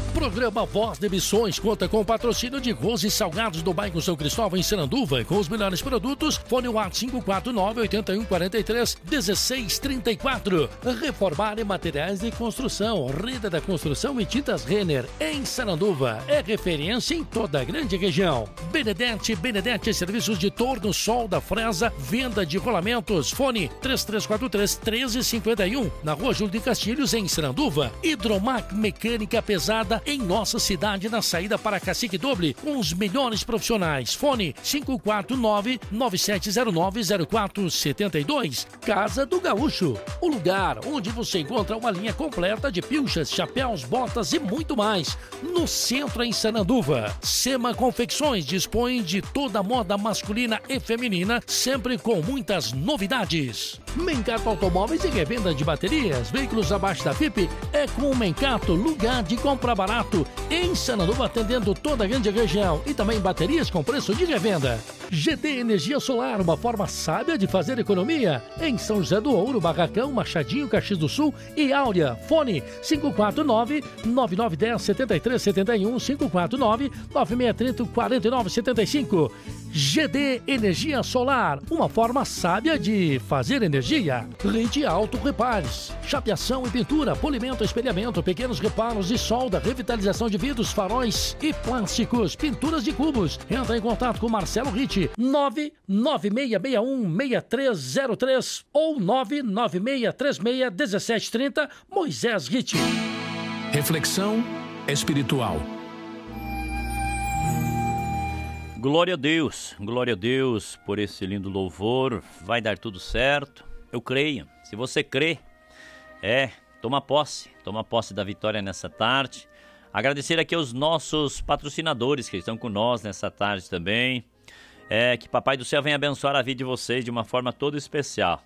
Programa Voz de Missões conta com o patrocínio de Rose e Salgados do bairro São Cristóvão, em Sananduva, com os melhores produtos. Fone WhatsApp 549-8143-1634. Reformar em materiais de construção. Rede da Construção e Tintas Renner, em Sananduva. É referência em toda a grande região. Benedete Serviços de Torno, Solda, Fresa, venda de rolamentos. Fone 3343-1351. Na Rua Júlio de Castilhos, em Sananduva. Hidromac Mecânica Pesada, em nossa cidade, na saída para Cacique Doble, com os melhores profissionais. Fone 549-9709-0472. Casa do Gaúcho, o lugar onde você encontra uma linha completa de pilchas, chapéus, botas e muito mais. No centro, em Sananduva. Sema Confecções dispõe de toda a moda masculina e feminina, sempre com muitas novidades. Mencato Automóveis e revenda de baterias, veículos abaixo da FIP, é com o Mencato, lugar de compra barato, em Sananduva, atendendo toda a grande região, e também baterias com preço de revenda. GD Energia Solar, uma forma sábia de fazer economia, em São José do Ouro, Barracão, Machadinho, Caxias do Sul e Áurea. Fone 549-9910-7371, 549-9630-4975. GD Energia Solar, uma forma sábia de fazer energia. Rede Auto Repares, chapeação e pintura, polimento, espelhamento, pequenos reparos e solda, revitalização de vidros, faróis e plásticos, pinturas de cubos. Entra em contato com Marcelo Ritt, 99661-6303 ou 99636-1730, Moisés Ritt. Reflexão espiritual. Glória a Deus por esse lindo louvor. Vai dar tudo certo, eu creio. Se você crê, toma posse da vitória nessa tarde. Agradecer aqui aos nossos patrocinadores que estão com nós nessa tarde também. Que Papai do Céu venha abençoar a vida de vocês de uma forma toda especial.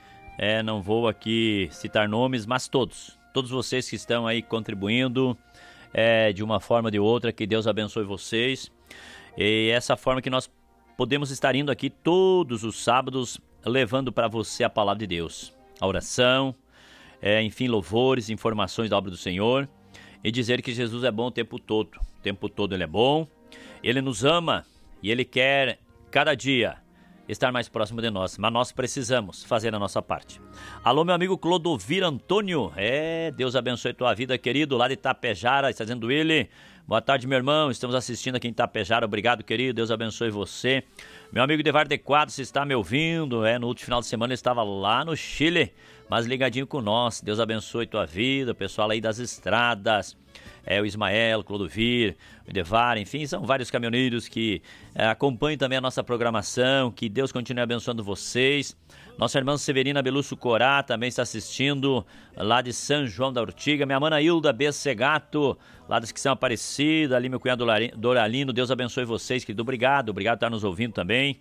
Não vou aqui citar nomes, mas todos vocês que estão aí contribuindo de uma forma ou de outra, que Deus abençoe vocês. E essa forma que nós podemos estar indo aqui todos os sábados, levando para você a palavra de Deus, a oração, enfim, louvores, informações da obra do Senhor, e dizer que Jesus é bom o tempo todo Ele é bom, Ele nos ama e Ele quer cada dia estar mais próximo de nós, mas nós precisamos fazer a nossa parte. Alô, meu amigo Clodovir Antônio, Deus abençoe tua vida, querido, lá de Itapejara, está dizendo ele. Boa tarde, meu irmão, estamos assistindo aqui em Itapejara, obrigado, querido, Deus abençoe você. Meu amigo Devar de Quadros, se está me ouvindo, no último final de semana ele estava lá no Chile, mas ligadinho com nós, Deus abençoe tua vida, o pessoal aí das estradas, o Ismael, o Clodovir, o Devar, enfim, são vários caminhoneiros que acompanham também a nossa programação, que Deus continue abençoando vocês. Nossa irmã Severina Belusso Corá também está assistindo lá de São João da Ortiga. Minha mana Hilda B. Segato, lá das que são Aparecida, ali meu cunhado Doralino, Deus abençoe vocês, querido, obrigado por estar nos ouvindo também.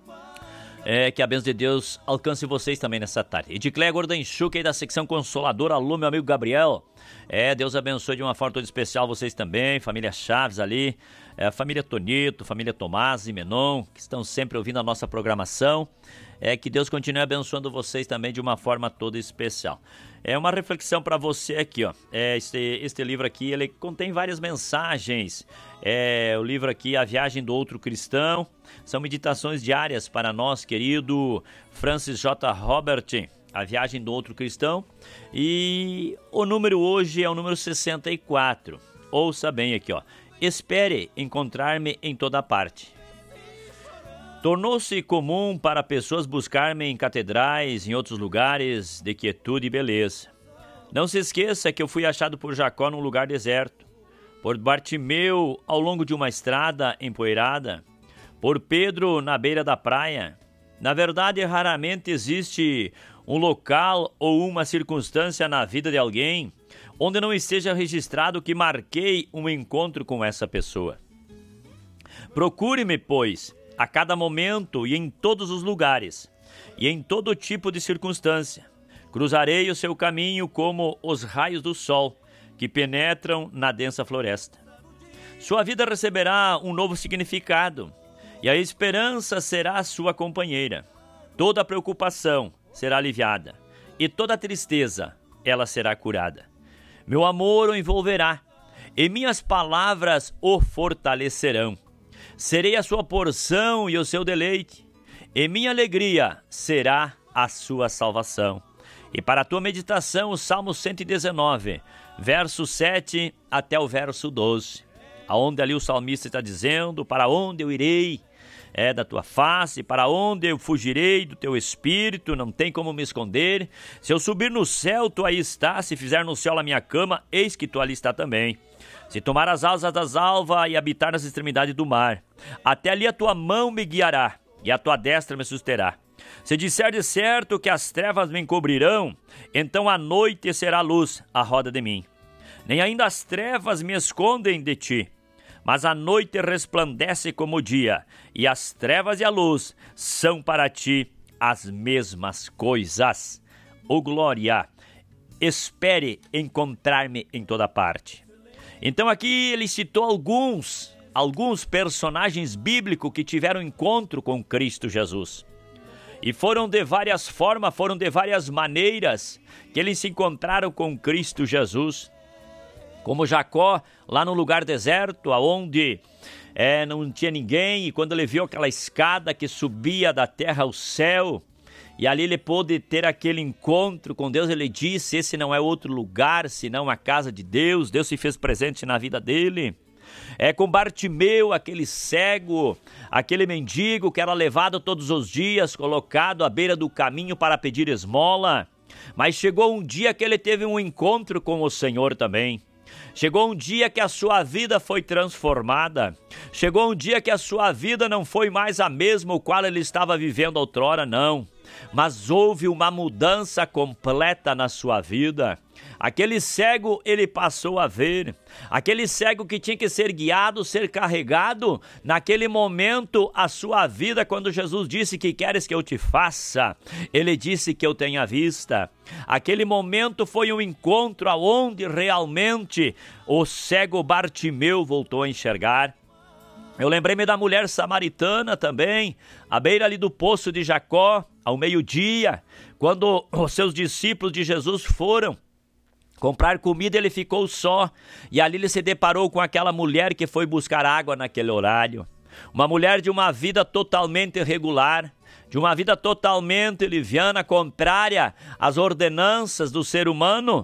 Que a bênção de Deus alcance vocês também nessa tarde. Edicléia Gordanchuk aí da secção Consoladora, alô meu amigo Gabriel. Deus abençoe de uma forma toda especial vocês também, família Chaves ali, família Tonito, família Tomás e Menon, que estão sempre ouvindo a nossa programação. Que Deus continue abençoando vocês também de uma forma toda especial. Uma reflexão para você aqui, ó. Este livro aqui, ele contém várias mensagens. O livro aqui, A Viagem do Outro Cristão. São meditações diárias para nós, querido Francis J. Robert, A Viagem do Outro Cristão. E o número hoje é o número 64. Ouça bem aqui, ó. Espere encontrar-me em toda parte. Tornou-se comum para pessoas buscar-me em catedrais, em outros lugares de quietude e beleza. Não se esqueça que eu fui achado por Jacó num lugar deserto, por Bartimeu ao longo de uma estrada empoeirada, por Pedro na beira da praia. Na verdade, raramente existe um local ou uma circunstância na vida de alguém onde não esteja registrado que marquei um encontro com essa pessoa. Procure-me, pois, a cada momento e em todos os lugares, e em todo tipo de circunstância. Cruzarei o seu caminho como os raios do sol que penetram na densa floresta. Sua vida receberá um novo significado, e a esperança será a sua companheira. Toda preocupação será aliviada, e toda tristeza ela será curada. Meu amor o envolverá, e minhas palavras o fortalecerão. Serei a sua porção e o seu deleite, e minha alegria será a sua salvação. E para a tua meditação, o Salmo 119, verso 7 até o verso 12, aonde ali o salmista está dizendo: para onde eu irei da tua face, para onde eu fugirei do teu espírito, não tem como me esconder. Se eu subir no céu, tu aí estás, se fizer no céu a minha cama, eis que tu ali está também. Se tomar as asas das alvas e habitar nas extremidades do mar, até ali a tua mão me guiará e a tua destra me susterá. Se disser de certo que as trevas me encobrirão, então a noite será luz à roda de mim. Nem ainda as trevas me escondem de ti, mas a noite resplandece como o dia, e as trevas e a luz são para ti as mesmas coisas. Ô glória, espere encontrar-me em toda parte. Então aqui ele citou alguns personagens bíblicos que tiveram encontro com Cristo Jesus. E foram de várias formas, foram de várias maneiras que eles se encontraram com Cristo Jesus. Como Jacó, lá no lugar deserto, aonde não tinha ninguém, e quando ele viu aquela escada que subia da terra ao céu, e ali ele pôde ter aquele encontro com Deus, ele disse: esse não é outro lugar, senão a casa de Deus. Deus se fez presente na vida dele. Com Bartimeu, aquele cego, aquele mendigo que era levado todos os dias, colocado à beira do caminho para pedir esmola. Mas chegou um dia que ele teve um encontro com o Senhor também. Chegou um dia que a sua vida foi transformada. Chegou um dia que a sua vida não foi mais a mesma o qual ele estava vivendo outrora, não. Mas houve uma mudança completa na sua vida. Aquele cego, ele passou a ver. Aquele cego que tinha que ser guiado, ser carregado, naquele momento, a sua vida, quando Jesus disse: que queres que eu te faça? Ele disse: que eu tenha vista. Aquele momento foi um encontro aonde realmente o cego Bartimeu voltou a enxergar. Eu lembrei-me da mulher samaritana também, à beira ali do poço de Jacó, ao meio-dia, quando os seus discípulos de Jesus foram comprar comida, ele ficou só, e ali ele se deparou com aquela mulher que foi buscar água naquele horário. Uma mulher de uma vida totalmente irregular, de uma vida totalmente liviana, contrária às ordenanças do ser humano.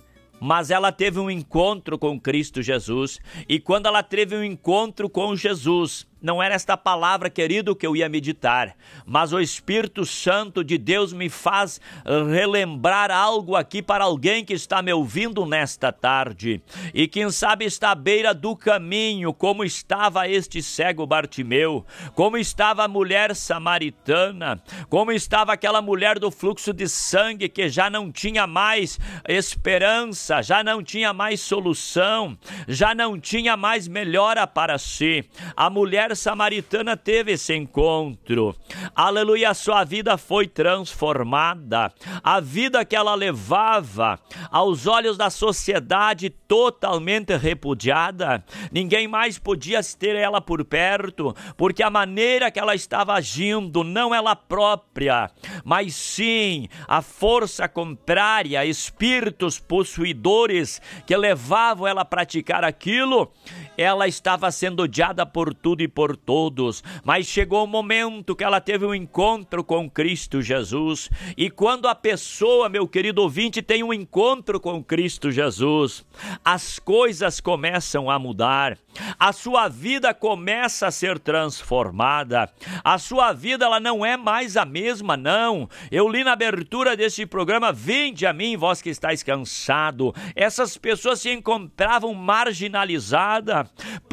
Mas ela teve um encontro com Cristo Jesus, e quando ela teve um encontro com Jesus, não era esta palavra, querido, que eu ia meditar, mas o Espírito Santo de Deus me faz relembrar algo aqui para alguém que está me ouvindo nesta tarde, e quem sabe está à beira do caminho, como estava este cego Bartimeu, como estava a mulher samaritana, como estava aquela mulher do fluxo de sangue que já não tinha mais esperança, já não tinha mais solução, já não tinha mais melhora para si. A mulher samaritana teve esse encontro, aleluia, a sua vida foi transformada, a vida que ela levava aos olhos da sociedade totalmente repudiada, ninguém mais podia ter ela por perto, porque a maneira que ela estava agindo, não ela própria, mas sim a força contrária, espíritos possuidores que levavam ela a praticar aquilo, ela estava sendo odiada por tudo e por todos, mas chegou o momento que ela teve um encontro com Cristo Jesus, e quando a pessoa, meu querido ouvinte, tem um encontro com Cristo Jesus, as coisas começam a mudar, a sua vida começa a ser transformada, a sua vida ela não é mais a mesma, não. Eu li na abertura desse programa: vinde a mim, vós que estáis cansado. Essas pessoas se encontravam marginalizadas,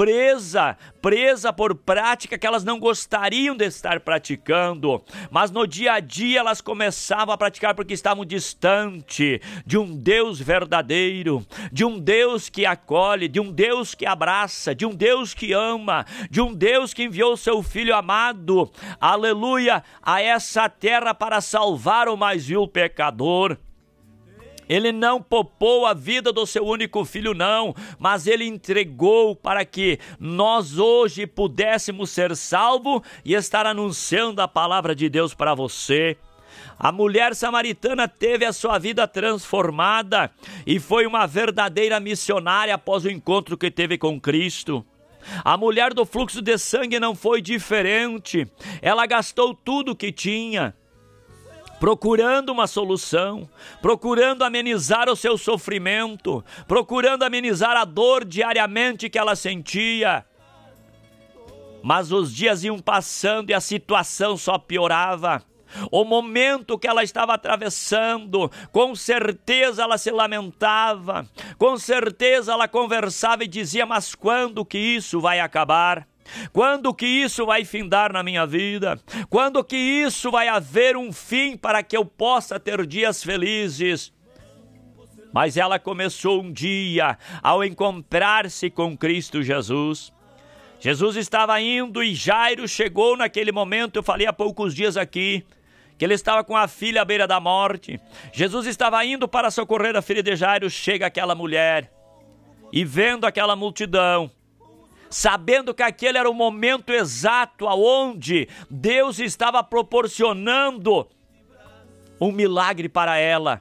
presa por prática que elas não gostariam de estar praticando, mas no dia a dia elas começavam a praticar porque estavam distante de um Deus verdadeiro, de um Deus que acolhe, de um Deus que abraça, de um Deus que ama, de um Deus que enviou seu Filho amado, aleluia, a essa terra para salvar o mais vil pecador. Ele não poupou a vida do seu único filho, não, mas ele entregou para que nós hoje pudéssemos ser salvos e estar anunciando a palavra de Deus para você. A mulher samaritana teve a sua vida transformada e foi uma verdadeira missionária após o encontro que teve com Cristo. A mulher do fluxo de sangue não foi diferente. Ela gastou tudo que tinha, procurando uma solução, procurando amenizar o seu sofrimento, procurando amenizar a dor diariamente que ela sentia. Mas os dias iam passando e a situação só piorava. O momento que ela estava atravessando, com certeza ela se lamentava, com certeza ela conversava e dizia: mas quando que isso vai acabar? Quando que isso vai findar na minha vida? Quando que isso vai haver um fim para que eu possa ter dias felizes? Mas ela começou um dia ao encontrar-se com Cristo Jesus. Jesus estava indo e Jairo chegou naquele momento. Eu falei há poucos dias aqui que ele estava com a filha à beira da morte. Jesus estava indo para socorrer a filha de Jairo. Chega aquela mulher e vendo aquela multidão, sabendo que aquele era o momento exato aonde Deus estava proporcionando um milagre para ela,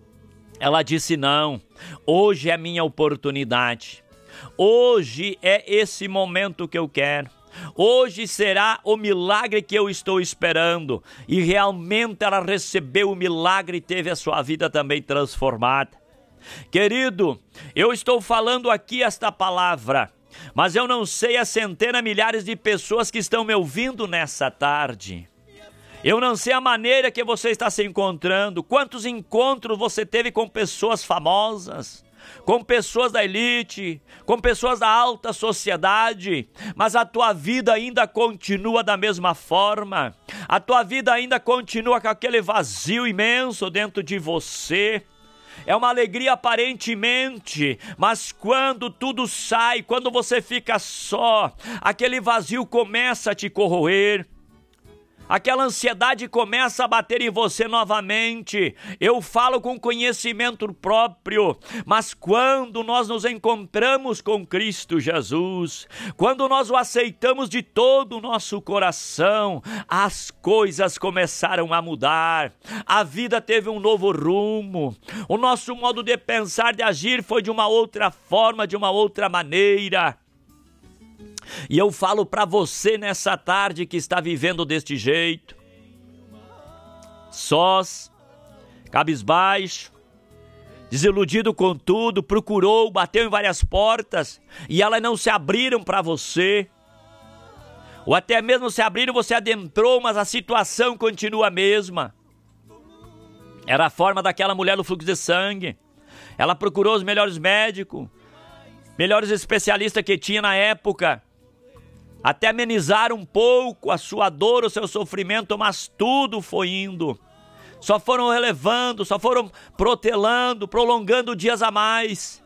ela disse: não, hoje é minha oportunidade. Hoje é esse momento que eu quero. Hoje será o milagre que eu estou esperando. E realmente ela recebeu o milagre e teve a sua vida também transformada. Querido, eu estou falando aqui esta palavra, mas eu não sei as centenas, milhares de pessoas que estão me ouvindo nessa tarde. Eu não sei a maneira que você está se encontrando, quantos encontros você teve com pessoas famosas, com pessoas da elite, com pessoas da alta sociedade, mas a tua vida ainda continua da mesma forma, a tua vida ainda continua com aquele vazio imenso dentro de você. É uma alegria aparentemente, mas quando tudo sai, quando você fica só, aquele vazio começa a te corroer. Aquela ansiedade começa a bater em você novamente. Eu falo com conhecimento próprio, mas quando nós nos encontramos com Cristo Jesus, quando nós o aceitamos de todo o nosso coração, as coisas começaram a mudar. A vida teve um novo rumo. O nosso modo de pensar, de agir foi de uma outra forma, de uma outra maneira. E eu falo para você nessa tarde que está vivendo deste jeito, sós, cabisbaixo, desiludido com tudo, procurou, bateu em várias portas e elas não se abriram para você, ou até mesmo se abriram, você adentrou, mas a situação continua a mesma. Era a forma daquela mulher do fluxo de sangue. Ela procurou os melhores médicos, melhores especialistas que tinha na época, até amenizar um pouco a sua dor, o seu sofrimento, mas tudo foi indo. Só foram relevando, só foram protelando, prolongando dias a mais.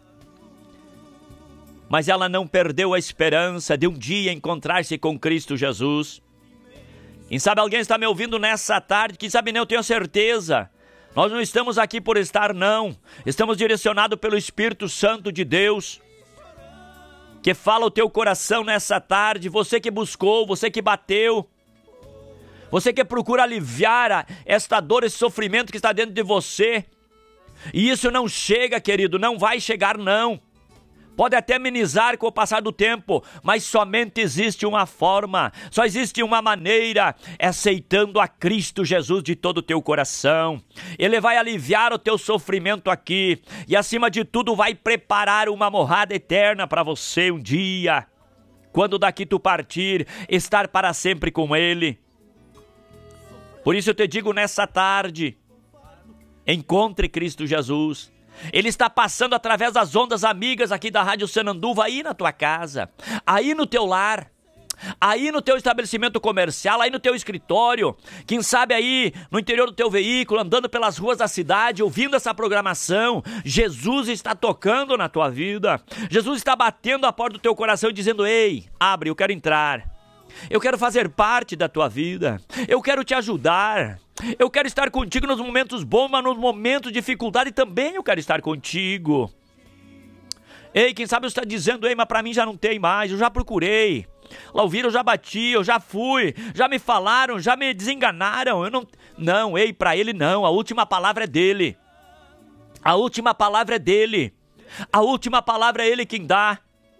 Mas ela não perdeu a esperança de um dia encontrar-se com Cristo Jesus. Quem sabe alguém está me ouvindo nessa tarde, quem sabe nem eu tenho certeza. Nós não estamos aqui por estar, não. Estamos direcionados pelo Espírito Santo de Deus, que fala o teu coração nessa tarde, você que buscou, você que bateu, você que procura aliviar esta dor, esse sofrimento que está dentro de você. E isso não chega, querido, não vai chegar não. Pode até amenizar com o passar do tempo, mas somente existe uma forma, só existe uma maneira, é aceitando a Cristo Jesus de todo o teu coração. Ele vai aliviar o teu sofrimento aqui e acima de tudo vai preparar uma morada eterna para você um dia, quando daqui tu partir, estar para sempre com Ele. Por isso eu te digo nessa tarde, encontre Cristo Jesus. Ele está passando através das ondas amigas aqui da Rádio Sananduva, aí na tua casa, aí no teu lar, aí no teu estabelecimento comercial, aí no teu escritório, quem sabe aí no interior do teu veículo, andando pelas ruas da cidade, ouvindo essa programação. Jesus está tocando na tua vida, Jesus está batendo a porta do teu coração e dizendo: ei, abre, eu quero entrar, eu quero fazer parte da tua vida, eu quero te ajudar. Eu quero estar contigo nos momentos bons, mas nos momentos de dificuldade também eu quero estar contigo. Ei, quem sabe você está dizendo: ei, mas para mim já não tem mais, eu já procurei. Lauvira, eu já bati, eu já fui, já me falaram, já me desenganaram. Não, ei, para ele não, a última palavra é dele. A última palavra é dele. A última palavra é ele quem dá.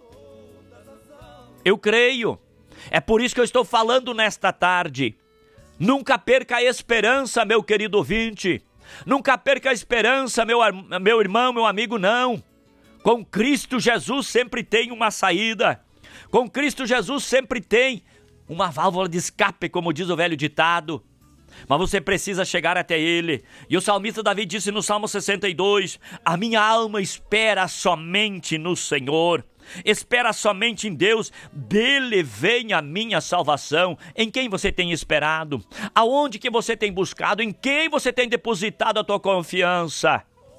Eu creio. É por isso que eu estou falando nesta tarde. Nunca perca a esperança, meu querido ouvinte. Nunca perca a esperança, meu irmão, meu amigo, não. Com Cristo Jesus sempre tem uma saída. Com Cristo Jesus sempre tem uma válvula de escape, como diz o velho ditado. Mas você precisa chegar até Ele. E o salmista Davi disse no Salmo 62, a minha alma espera somente no Senhor. Espera somente em Deus, dele vem a minha salvação. Em quem você tem esperado? Aonde que você tem buscado? Em quem você tem depositado a tua confiança?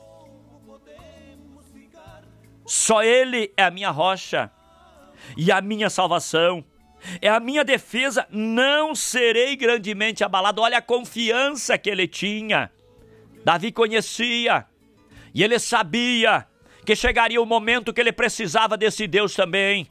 Só Ele é a minha rocha e a minha salvação. É a minha defesa, não serei grandemente abalado. Olha a confiança que ele tinha. Davi conhecia e ele sabia que chegaria o momento que ele precisava desse Deus também.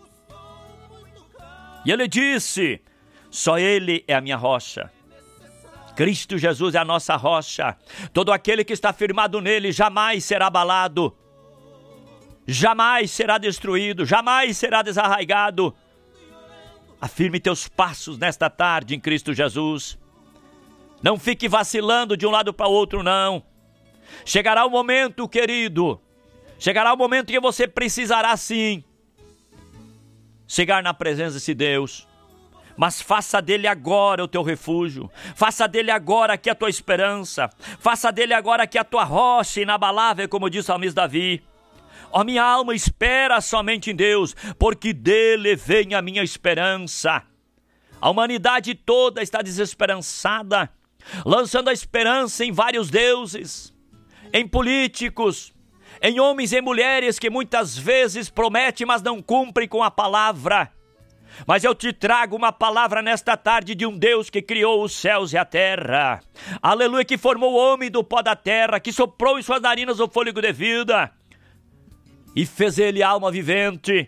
E ele disse, só Ele é a minha rocha. Cristo Jesus é a nossa rocha. Todo aquele que está firmado nele jamais será abalado. Jamais será destruído, jamais será desarraigado. Afirme teus passos nesta tarde em Cristo Jesus. Não fique vacilando de um lado para o outro, não. Chegará o momento, querido, chegará o momento que você precisará sim chegar na presença desse Deus. Mas faça dele agora o teu refúgio. Faça dele agora aqui a tua esperança. Faça dele agora aqui a tua rocha inabalável, como diz o salmista Davi. Ó, minha alma espera somente em Deus, porque dele vem a minha esperança. A humanidade toda está desesperançada, lançando a esperança em vários deuses, em políticos, em homens e mulheres que muitas vezes prometem, mas não cumprem com a palavra. Mas eu te trago uma palavra nesta tarde de um Deus que criou os céus e a terra. Aleluia, que formou o homem do pó da terra, que soprou em suas narinas o fôlego de vida e fez ele alma vivente.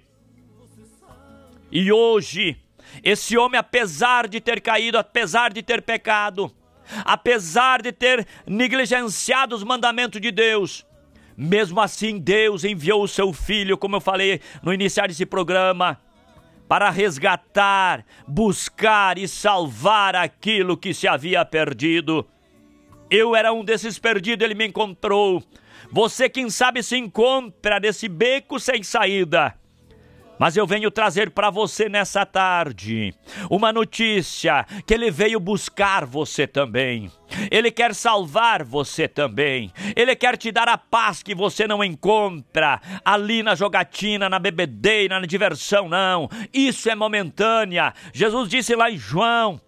E hoje, esse homem, apesar de ter caído, apesar de ter pecado, apesar de ter negligenciado os mandamentos de Deus, mesmo assim Deus enviou o seu Filho, como eu falei no iniciar desse programa, para resgatar, buscar e salvar aquilo que se havia perdido. Eu era um desses perdidos, ele me encontrou. Você, quem sabe, se encontra nesse beco sem saída. Mas eu venho trazer para você nessa tarde uma notícia, que ele veio buscar você também. Ele quer salvar você também. Ele quer te dar a paz que você não encontra ali na jogatina, na bebedeira, na diversão, não. Isso é momentânea. Jesus disse lá em João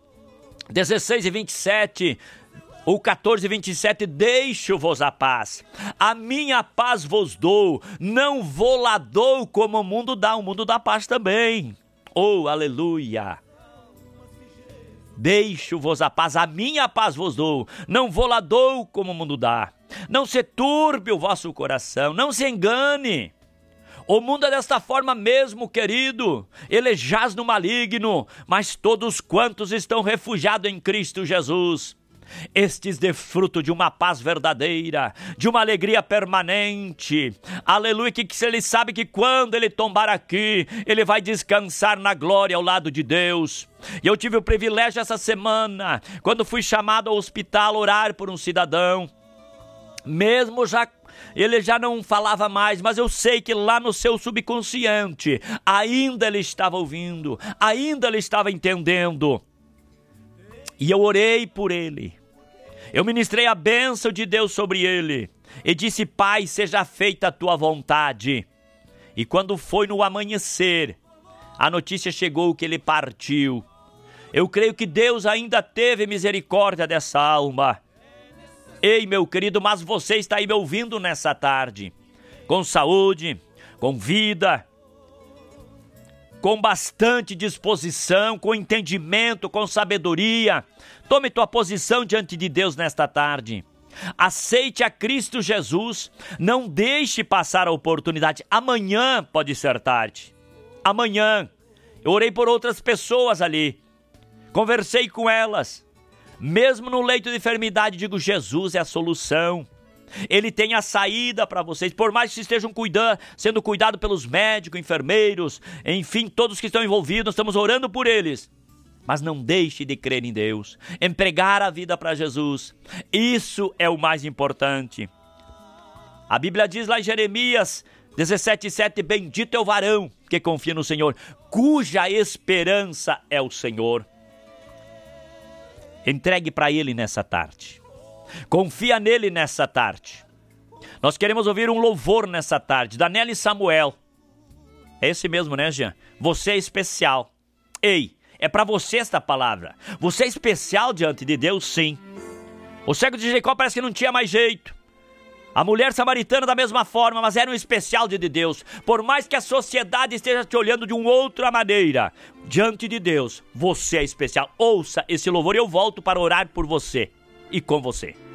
16:27, o 14:27, deixo-vos a paz, a minha paz vos dou, não vou lá dou como o mundo dá paz também. Oh, aleluia! Deixo-vos a paz, a minha paz vos dou, não vou lá dou como o mundo dá. Não se turbe o vosso coração, não se engane. O mundo é desta forma mesmo, querido. Ele jaz no maligno, mas todos quantos estão refugiados em Cristo Jesus, estes de fruto de uma paz verdadeira, de uma alegria permanente. Aleluia, que ele sabe que quando ele tombar aqui, ele vai descansar na glória ao lado de Deus. E eu tive o privilégio essa semana, quando fui chamado ao hospital a orar por um cidadão. Mesmo ele já não falava mais, mas eu sei que lá no seu subconsciente ainda ele estava ouvindo, ainda ele estava entendendo. E eu orei por ele, eu ministrei a bênção de Deus sobre ele e disse: Pai, seja feita a tua vontade. E quando foi no amanhecer, a notícia chegou que ele partiu. Eu creio que Deus ainda teve misericórdia dessa alma. Ei, meu querido, mas você está aí me ouvindo nessa tarde, com saúde, com vida, com bastante disposição, com entendimento, com sabedoria. Tome tua posição diante de Deus nesta tarde. Aceite a Cristo Jesus. Não deixe passar a oportunidade. Amanhã pode ser tarde. Amanhã. Eu orei por outras pessoas ali. Conversei com elas. Mesmo no leito de enfermidade, digo, Jesus é a solução. Ele tem a saída para vocês, por mais que estejam sendo cuidados pelos médicos, enfermeiros, enfim, todos que estão envolvidos, nós estamos orando por eles. Mas não deixe de crer em Deus, entregar a vida para Jesus. Isso é o mais importante. A Bíblia diz lá em Jeremias 17:7, bendito é o varão que confia no Senhor, cuja esperança é o Senhor. Entregue para Ele nessa tarde. Confia nele nessa tarde. Nós queremos ouvir um louvor nessa tarde, da Nelly Samuel. É esse mesmo, né, Jean? Você é especial. Ei, é para você esta palavra. Você é especial diante de Deus, sim. O cego de Jericó parece que não tinha mais jeito. A mulher samaritana da mesma forma, mas era um especial de Deus. Por mais que a sociedade esteja te olhando de uma outra maneira, diante de Deus, você é especial. Ouça esse louvor e eu volto para orar por você e com você.